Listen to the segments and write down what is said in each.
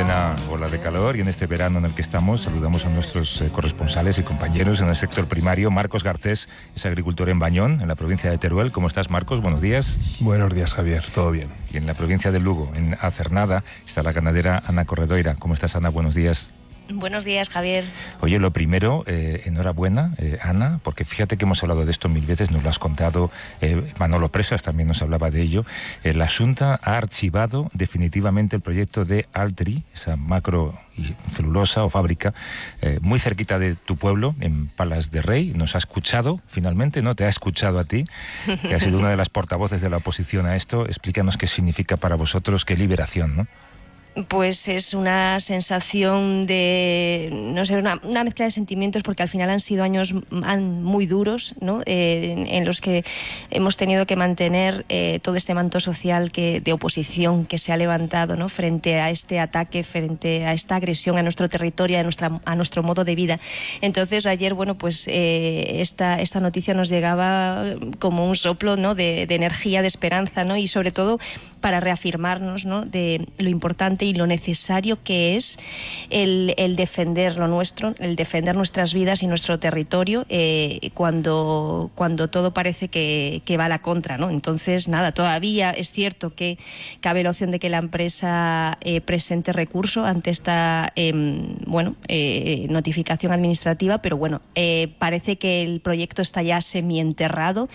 plena ola de calor y en este verano en el que estamos saludamos a nuestros corresponsales y compañeros en el sector primario. Marcos Garcés es agricultor en Bañón, en la provincia de Teruel. ¿Cómo estás, Marcos? Buenos días. Buenos días, Javier. ¿Todo bien? Y en la provincia de Lugo, en Acernada, está la ganadera Ana Corredoira. ¿Cómo estás, Ana? Buenos días. Buenos días, Javier. Oye, lo primero, enhorabuena, Ana, porque fíjate que hemos hablado de esto mil veces, nos lo has contado, Manolo Presas también nos hablaba de ello. La Xunta ha archivado definitivamente el proyecto de Altri, esa macro y celulosa o fábrica, muy cerquita de tu pueblo, en Palas de Rey. Nos ha escuchado finalmente, ¿no? Te ha escuchado a ti, que has sido una de las portavoces de la oposición a esto. Explícanos qué significa para vosotros, qué liberación, ¿no? Pues es una sensación de, no sé, una mezcla de sentimientos, porque al final han sido años muy duros, ¿no? En los que hemos tenido que mantener todo este manto social de oposición que se ha levantado, ¿no? Frente a este ataque, frente a esta agresión a nuestro territorio, a nuestro modo de vida. Entonces ayer, bueno, pues esta noticia nos llegaba como un soplo, ¿no? de energía, de esperanza, ¿no? Y sobre todo para reafirmarnos, ¿no? De lo importante y lo necesario que es el defender lo nuestro, el defender nuestras vidas y nuestro territorio cuando todo parece que va a la contra, ¿no? Entonces, nada, todavía es cierto que cabe la opción de que la empresa presente recurso ante esta notificación administrativa, pero bueno, parece que el proyecto está ya semienterrado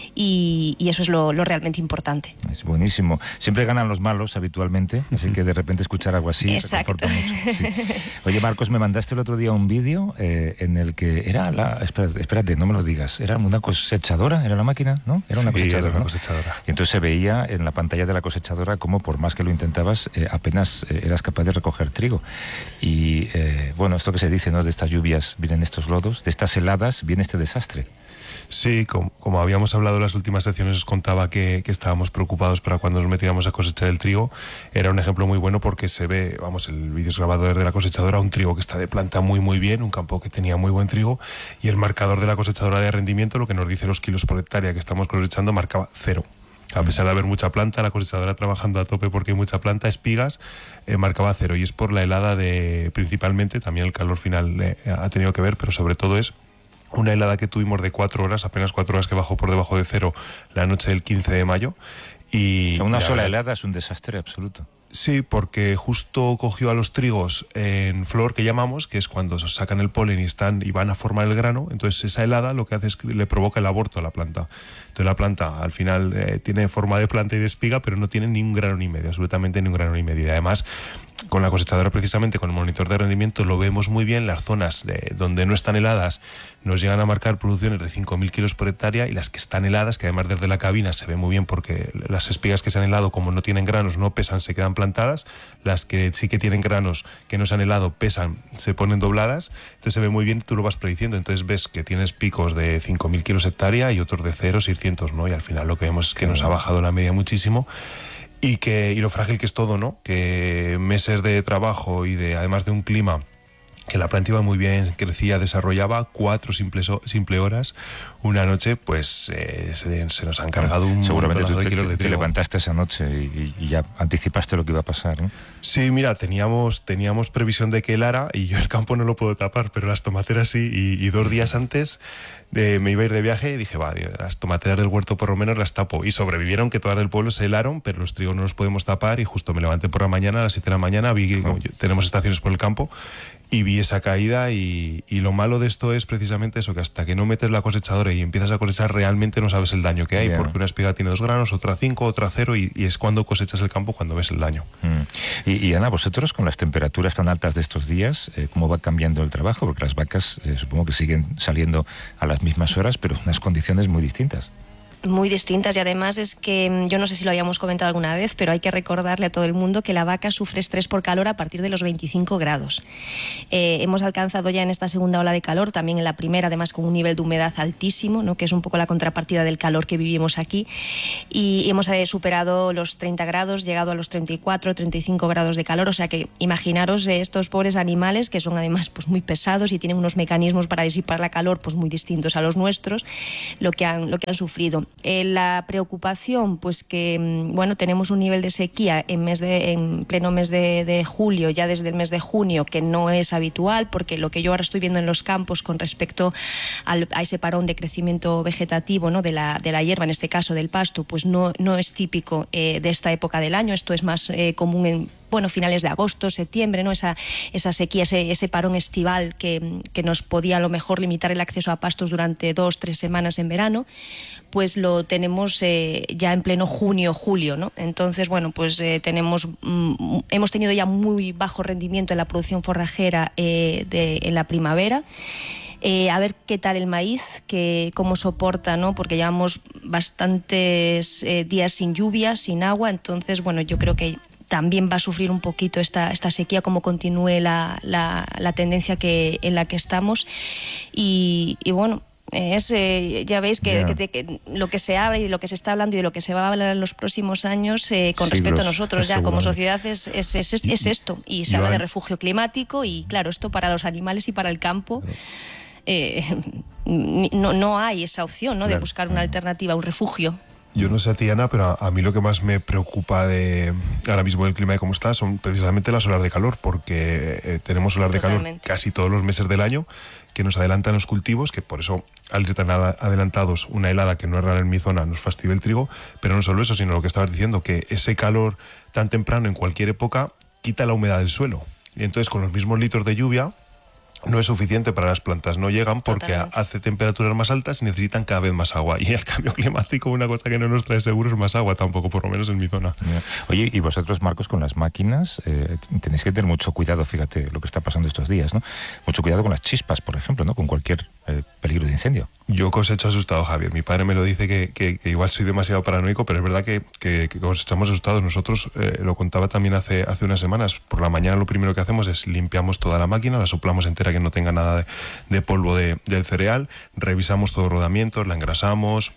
y eso es lo realmente importante. Es buenísimo. Siempre ganan los malos habitualmente, así que de repente escuchar algo así reconforta mucho. Sí. Oye, Marcos, me mandaste el otro día un vídeo en el que era espérate, no me lo digas, era una cosechadora, ¿era la máquina? ¿No? Era una cosechadora, era una ¿no? cosechadora. Y entonces se veía en la pantalla de la cosechadora cómo por más que lo intentabas, apenas eras capaz de recoger trigo. Y bueno, esto que se dice, ¿no? De estas lluvias vienen estos lodos, de estas heladas viene este desastre. Sí, como habíamos hablado en las últimas secciones, os contaba que estábamos preocupados para cuando nos metiéramos a cosechar el trigo. Era un ejemplo muy bueno porque se ve, el vídeo es grabado desde la cosechadora, un trigo que está de planta muy muy bien, un campo que tenía muy buen trigo, y el marcador de la cosechadora de rendimiento, lo que nos dice los kilos por hectárea que estamos cosechando, marcaba 0. A pesar de haber mucha planta, la cosechadora trabajando a tope porque hay mucha planta, espigas, marcaba 0. Y es por la helada principalmente, también el calor final ha tenido que ver, pero sobre todo es una helada que tuvimos de 4 horas, apenas 4 horas, que bajó por debajo de 0 la noche del 15 de mayo. Y una sola helada es un desastre absoluto. Sí, porque justo cogió a los trigos en flor, que llamamos, que es cuando sacan el polen y van a formar el grano. Entonces esa helada lo que hace es que le provoca el aborto a la planta. Entonces la planta al final tiene forma de planta y de espiga, pero no tiene ni un grano ni medio, absolutamente ni un grano ni medio. Y además, con la cosechadora, precisamente con el monitor de rendimiento, lo vemos muy bien. Las zonas donde no están heladas nos llegan a marcar producciones de 5.000 kilos por hectárea, y las que están heladas, que además desde la cabina se ve muy bien porque las espigas que se han helado, como no tienen granos, no pesan, se quedan plantadas. Las que sí que tienen granos, que no se han helado, pesan, se ponen dobladas. Entonces se ve muy bien, tú lo vas prediciendo. Entonces ves que tienes picos de 5.000 kilos hectárea y otros de 0, 600, ¿no? Y al final lo que vemos es que nos ha bajado la media muchísimo. Y lo frágil que es todo, ¿no? Que meses de trabajo y además de un clima que la planta iba muy bien, crecía, desarrollaba, 4 simple horas, una noche, pues se nos han cargado un seguramente montón de kilos de te trigo. levantaste esa noche y ya anticipaste lo que iba a pasar, ¿no? Sí, mira, teníamos previsión de que helara, y yo el campo no lo puedo tapar, pero las tomateras sí, y 2 días antes me iba a ir de viaje y dije, las tomateras del huerto por lo menos las tapo. Y sobrevivieron, que todas del pueblo se helaron, pero los trigos no los podemos tapar, y justo me levanté por la mañana, a las 7 de la mañana, tenemos estaciones por el campo, y vi esa caída. Y lo malo de esto es precisamente eso, que hasta que no metes la cosechadora y empiezas a cosechar, realmente no sabes el daño que hay. Bien. Porque una espiga tiene 2 granos, otra 5, otra 0, y es cuando cosechas el campo cuando ves el daño. Y Ana, vosotros con las temperaturas tan altas de estos días, ¿cómo va cambiando el trabajo? Porque las vacas supongo que siguen saliendo a las mismas horas, pero en unas condiciones muy distintas. Muy distintas, y además es que yo no sé si lo habíamos comentado alguna vez, pero hay que recordarle a todo el mundo que la vaca sufre estrés por calor a partir de los 25 grados. Hemos alcanzado ya en esta segunda ola de calor, también en la primera, además con un nivel de humedad altísimo, ¿no? Que es un poco la contrapartida del calor que vivimos aquí, y hemos superado los 30 grados, llegado a los 34, 35 grados de calor. O sea que imaginaros estos pobres animales, que son además pues muy pesados y tienen unos mecanismos para disipar la calor pues muy distintos a los nuestros, lo que han sufrido. La preocupación, pues que bueno, tenemos un nivel de sequía en pleno mes de julio, ya desde el mes de junio, que no es habitual, porque lo que yo ahora estoy viendo en los campos con respecto a ese parón de crecimiento vegetativo, ¿no?, de la hierba, en este caso del pasto, pues no es típico de esta época del año. Esto es más común en finales de agosto, septiembre, ¿no? Esa sequía, ese parón estival que nos podía a lo mejor limitar el acceso a pastos durante 2-3 semanas en verano, pues lo tenemos ya en pleno junio, julio, ¿no? Entonces, bueno, pues hemos tenido ya muy bajo rendimiento en la producción forrajera en la primavera. A ver qué tal el maíz, cómo soporta, ¿no? Porque llevamos bastantes días sin lluvia, sin agua, entonces, bueno, yo creo que también va a sufrir un poquito esta sequía, como continúe la tendencia en la que estamos. Y bueno, ya veis que lo que se habla y lo que se está hablando y de lo que se va a hablar en los próximos años con respecto a nosotros ya como sociedad es esto. Y se habla de refugio climático y, claro, esto para los animales y para el campo... no hay esa opción, ¿no?, de buscar una alternativa, un refugio. Yo no sé a ti, Ana, pero a mí lo que más me preocupa ahora mismo del clima y cómo está son precisamente las olas de calor, porque tenemos olas de calor casi todos los meses del año, que nos adelantan los cultivos, que por eso al ir tan adelantados una helada que no es rara en mi zona nos fastidia el trigo, pero no solo eso, sino lo que estabas diciendo, que ese calor tan temprano en cualquier época quita la humedad del suelo. Y entonces con los mismos litros de lluvia no es suficiente para las plantas, no llegan porque hace temperaturas más altas y necesitan cada vez más agua. Y el cambio climático, una cosa que no nos trae seguro es más agua tampoco, por lo menos en mi zona. Oye, y vosotros, Marcos, con las máquinas tenéis que tener mucho cuidado, fíjate lo que está pasando estos días, ¿no? Mucho cuidado con las chispas, por ejemplo, ¿no?, con cualquier peligro de incendio. Yo cosecho asustado, Javier. Mi padre me lo dice que igual soy demasiado paranoico, pero es verdad que cosechamos asustados. Nosotros, lo contaba también hace unas semanas, por la mañana lo primero que hacemos es limpiamos toda la máquina, la soplamos entera que no tenga nada de polvo del cereal, revisamos todos los rodamientos, la engrasamos,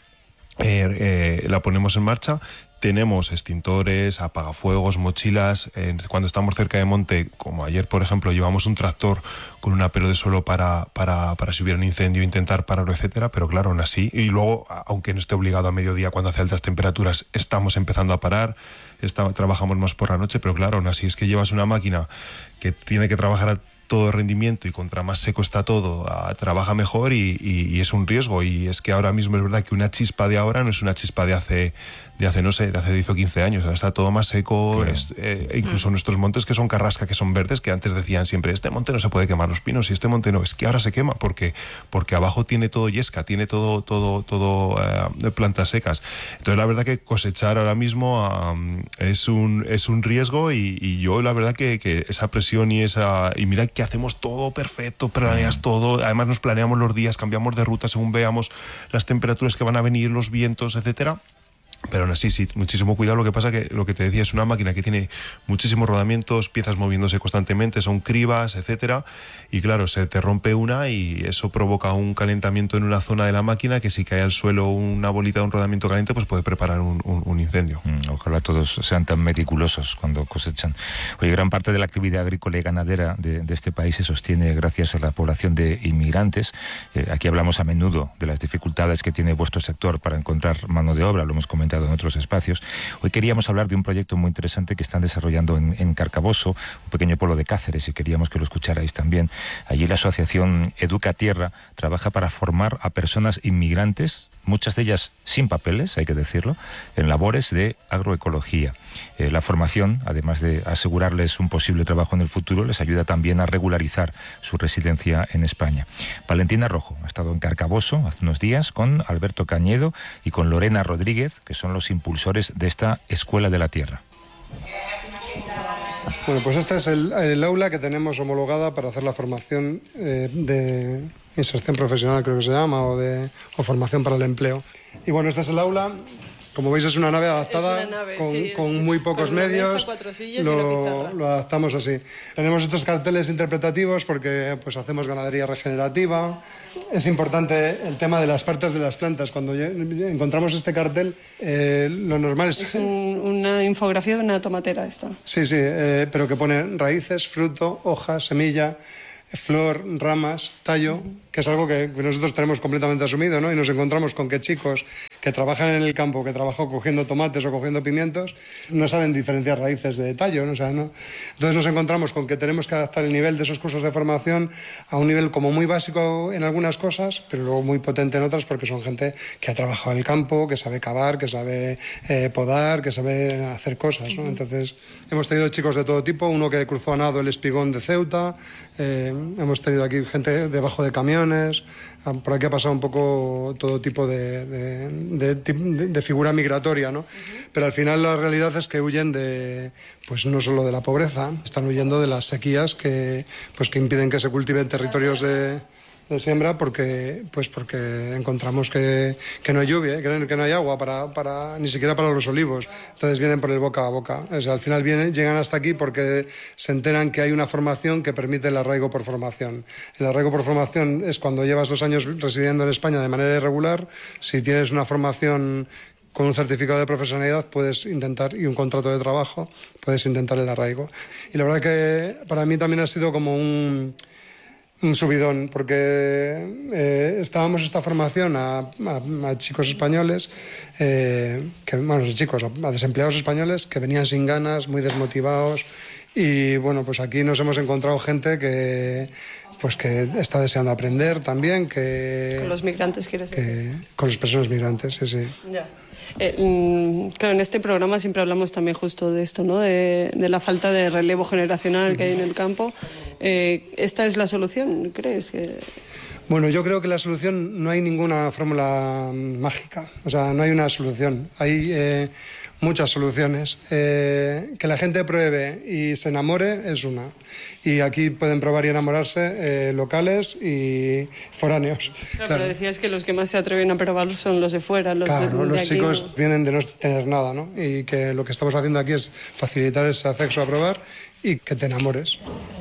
la ponemos en marcha. Tenemos extintores, apagafuegos, mochilas. Cuando estamos cerca de monte, como ayer, por ejemplo, llevamos un tractor con un apero de suelo para si hubiera un incendio, intentar pararlo, etcétera. Pero claro, aún así, y luego, aunque no esté obligado a mediodía cuando hace altas temperaturas, estamos empezando a parar. Trabajamos más por la noche, pero claro, aún así es que llevas una máquina que tiene que trabajar a todo rendimiento y contra más seco está todo, trabaja mejor y es un riesgo. Y es que ahora mismo es verdad que una chispa de ahora no es una chispa de hace 10 o 15 años. Ahora está todo más seco, claro. Incluso nuestros montes que son carrasca, que son verdes, que antes decían siempre, este monte no se puede quemar los pinos y este monte no, es que ahora se quema porque abajo tiene todo yesca, tiene todo plantas secas. Entonces la verdad que cosechar ahora mismo es un riesgo y yo la verdad que esa presión y mira que hacemos todo perfecto, planeas todo, además nos planeamos los días, cambiamos de ruta según veamos las temperaturas que van a venir, los vientos, etcétera. Pero aún así, sí, muchísimo cuidado. Lo que pasa que lo que te decía es una máquina que tiene muchísimos rodamientos, piezas moviéndose constantemente, son cribas, etcétera. Y claro, se te rompe una y eso provoca un calentamiento en una zona de la máquina que si cae al suelo una bolita de un rodamiento caliente, pues puede preparar un incendio. Ojalá todos sean tan meticulosos cuando cosechan. Oye, gran parte de la actividad agrícola y ganadera de este país se sostiene gracias a la población de inmigrantes. Aquí hablamos a menudo de las dificultades que tiene vuestro sector para encontrar mano de obra, lo hemos comentado en otros espacios. Hoy queríamos hablar de un proyecto muy interesante que están desarrollando en Carcaboso, un pequeño pueblo de Cáceres, y queríamos que lo escucharais también. Allí la asociación Educa Tierra trabaja para formar a personas inmigrantes, muchas de ellas sin papeles, hay que decirlo, en labores de agroecología. La formación, además de asegurarles un posible trabajo en el futuro, les ayuda también a regularizar su residencia en España. Valentina Rojo ha estado en Carcaboso hace unos días con Alberto Cañedo y con Lorena Rodríguez, que son los impulsores de esta Escuela de la Tierra. Bueno, pues este es el aula que tenemos homologada para hacer la formación de inserción profesional, creo que se llama, o formación para el empleo. Y bueno, este es el aula. Como veis, es una nave adaptada con muy pocos medios. Lo adaptamos así. Tenemos estos carteles interpretativos porque pues hacemos ganadería regenerativa. Es importante el tema de las partes de las plantas. Cuando encontramos este cartel, lo normal es una infografía de una tomatera esta. Sí, pero que pone raíces, fruto, hojas, semilla, flor, ramas, tallo, que es algo que nosotros tenemos completamente asumido, ¿no? Y nos encontramos con que chicos que trabajan en el campo, que trabajó cogiendo tomates o cogiendo pimientos, no saben diferenciar raíces de tallo, ¿no? O sea, ¿no? Entonces nos encontramos con que tenemos que adaptar el nivel de esos cursos de formación a un nivel como muy básico en algunas cosas, pero luego muy potente en otras, porque son gente que ha trabajado en el campo, que sabe cavar, que sabe podar, que sabe hacer cosas, ¿no? Entonces hemos tenido chicos de todo tipo, uno que cruzó a nado el Espigón de Ceuta, hemos tenido aquí gente debajo de camiones, por aquí ha pasado un poco todo tipo de figura migratoria, ¿no? Pero al final la realidad es que huyen pues no solo de la pobreza, están huyendo de las sequías que impiden que se cultiven territorios de siembra porque encontramos que no hay lluvia, que no hay agua ni siquiera para los olivos. Entonces vienen por el boca a boca. O sea, al final llegan hasta aquí porque se enteran que hay una formación que permite el arraigo por formación. El arraigo por formación es cuando llevas 2 años residiendo en España de manera irregular. Si tienes una formación con un certificado de profesionalidad puedes intentar, y un contrato de trabajo, puedes intentar el arraigo. Y la verdad que para mí también ha sido como un subidón, porque estábamos esta formación a chicos españoles, a desempleados españoles que venían sin ganas, muy desmotivados, y bueno, pues aquí nos hemos encontrado gente que está deseando aprender también, ¿Con los migrantes quieres decir? Con las personas migrantes, sí. Ya. Claro, en este programa siempre hablamos también justo de esto, ¿no? De la falta de relevo generacional que hay en el campo. ¿Esta es la solución, crees? Bueno, yo creo que la solución, no hay ninguna fórmula mágica, o sea, no hay una solución. Hay muchas soluciones. Que la gente pruebe y se enamore es una. Y aquí pueden probar y enamorarse locales y foráneos. Claro, pero decías que los que más se atreven a probar son los de fuera. Los chicos vienen de no tener nada, ¿no? Y que lo que estamos haciendo aquí es facilitar ese acceso a probar y que te enamores.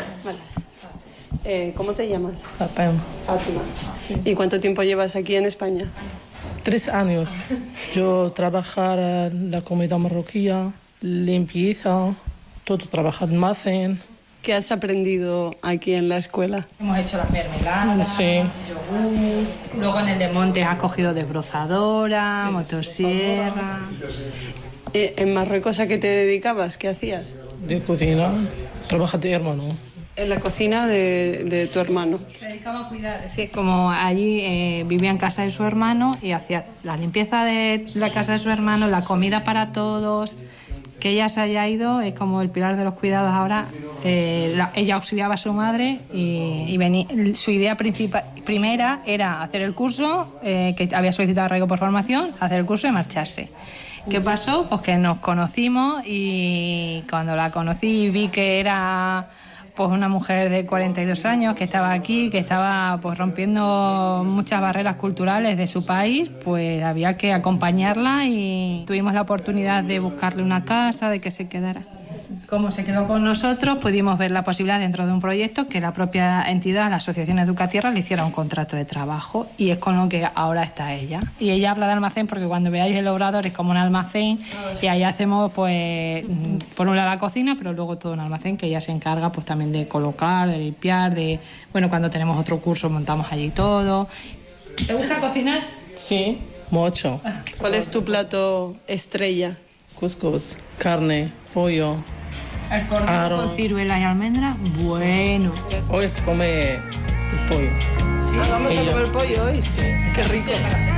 Vale. ¿Cómo te llamas? Fátima. Sí. ¿Y cuánto tiempo llevas aquí en España? 3 años. Yo trabajar en la comida marroquí, limpieza, todo, trabajar en almacén. ¿Qué has aprendido aquí en la escuela? Hemos hecho las mermeladas, sí, yogur. Luego en el de Montes has cogido desbrozadora, motosierra. ¿En Marruecos a qué te dedicabas? ¿Qué hacías? De cocina, trabaja de hermano. En la cocina de tu hermano. Se dedicaba a cuidar, sí, como allí vivía en casa de su hermano y hacía la limpieza de la casa de su hermano, la comida para todos. Que ella se haya ido es como el pilar de los cuidados ahora. Ella auxiliaba a su madre y su idea primera era hacer el curso, que había solicitado arraigo por formación, hacer el curso y marcharse. ¿Qué pasó? Pues que nos conocimos y cuando la conocí vi que era pues una mujer de 42 años que estaba aquí, que estaba pues rompiendo muchas barreras culturales de su país, pues había que acompañarla y tuvimos la oportunidad de buscarle una casa, de que se quedara. Como se quedó con nosotros, pudimos ver la posibilidad dentro de un proyecto que la propia entidad, la Asociación Educatierra, le hiciera un contrato de trabajo y es con lo que ahora está ella. Y ella habla de almacén porque cuando veáis el obrador es como un almacén y ahí hacemos pues por un lado la cocina, pero luego todo un almacén que ella se encarga pues también de colocar, de limpiar, cuando tenemos otro curso montamos allí todo. ¿Te gusta cocinar? Sí, mucho. ¿Cuál es tu plato estrella? Cuscús, carne, pollo. El cordero con ciruelas y almendras, bueno. Hoy se come el pollo. ¿Sí? ¿Vamos a comer pollo hoy? Sí. Qué rico.